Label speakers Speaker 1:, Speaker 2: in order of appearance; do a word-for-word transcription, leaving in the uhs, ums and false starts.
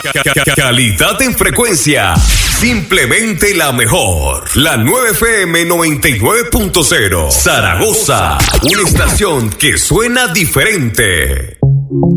Speaker 1: Calidad en frecuencia. Simplemente la mejor. La nueve F M noventa y nueve punto cero. Zaragoza. Una estación que suena diferente.